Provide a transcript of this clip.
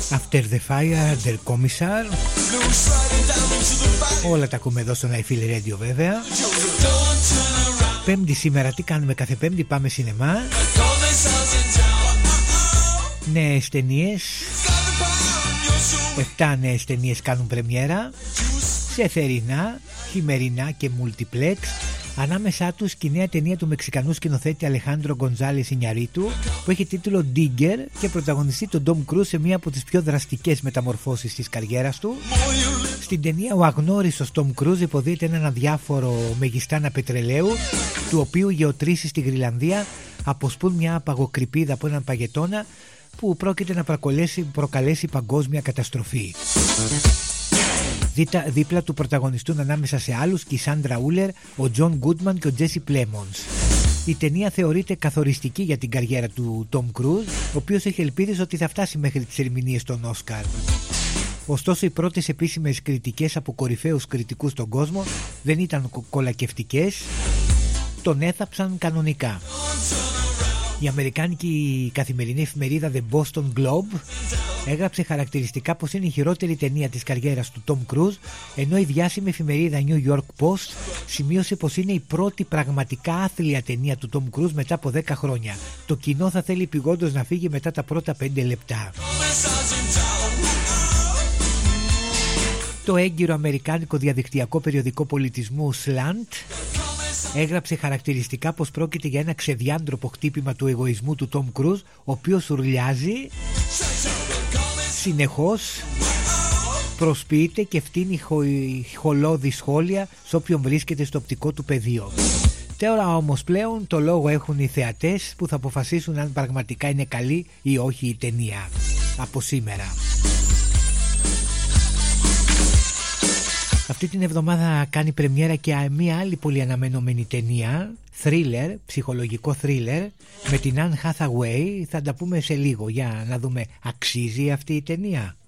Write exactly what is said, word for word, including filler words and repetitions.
After the Fire, Der Kommissar. Όλα τα ακούμε εδώ στο Night Feel Radio βέβαια. Πέμπτη σήμερα, τι κάνουμε κάθε Πέμπτη? Πάμε σινεμά. Νέες ταινίες. Εφτά νέες ταινίες κάνουν πρεμιέρα σε θερινά, χειμερινά και multiplex. Ανάμεσά τους και η νέα ταινία του μεξικανού σκηνοθέτη Αλεχάνδρο Γκονζάλες Ινιαρίτου που έχει τίτλο Digger και πρωταγωνιστεί τον Ντομ Κρούζ σε μία από τις πιο δραστικές μεταμορφώσεις της καριέρας του. Στην ταινία ο αγνώριστος Ντομ Κρούζ υποδίεται έναν αδιάφορο μεγιστάνα πετρελαίου, του οποίου οι γεωτρήσεις στη Γροιλανδία αποσπούν μια απαγοκρηπίδα από έναν παγετώνα που πρόκειται να προκαλέσει, προκαλέσει παγκόσμια καταστροφή. Δίτα, δίπλα του πρωταγωνιστούν ανάμεσα σε άλλους και η Σάντρα Ούλερ, ο Τζον Γκούντμαν και ο Τζέσι Πλέμονς. Η ταινία θεωρείται καθοριστική για την καριέρα του Τόμ Κρούζ, ο οποίος έχει ελπίδες ότι θα φτάσει μέχρι τις ερμηνείες των Όσκαρ. Ωστόσο οι πρώτες επίσημες κριτικές από κορυφαίους κριτικούς στον κόσμο δεν ήταν κολακευτικές, τον έθαψαν κανονικά. Η αμερικάνικη καθημερινή εφημερίδα The Boston Globe έγραψε χαρακτηριστικά πως είναι η χειρότερη ταινία της καριέρας του Tom Cruise, ενώ η διάσημη εφημερίδα New York Post σημείωσε πως είναι η πρώτη πραγματικά άθλια ταινία του Tom Cruise μετά από δέκα χρόνια. Το κοινό θα θέλει επειγόντως να φύγει μετά τα πρώτα πέντε λεπτά. Το έγκυρο αμερικάνικο διαδικτυακό περιοδικό πολιτισμού Slant έγραψε χαρακτηριστικά πως πρόκειται για ένα ξεδιάντροπο χτύπημα του εγωισμού του Τόμ Κρούζ, ο οποίος ουρλιάζει συνεχώς, προσποιείται και φτύνει χο... χολώδη σχόλια σε όποιον βρίσκεται στο οπτικό του πεδίο. Τώρα όμως πλέον το λόγο έχουν οι θεατές που θα αποφασίσουν αν πραγματικά είναι καλή ή όχι η ταινία από σήμερα. Αυτή την εβδομάδα κάνει πρεμιέρα και μια άλλη πολύ αναμενόμενη ταινία, thriller, ψυχολογικό thriller, με την Anne Hathaway. Θα τα πούμε σε λίγο, για να δούμε, αξίζει αυτή η ταινία.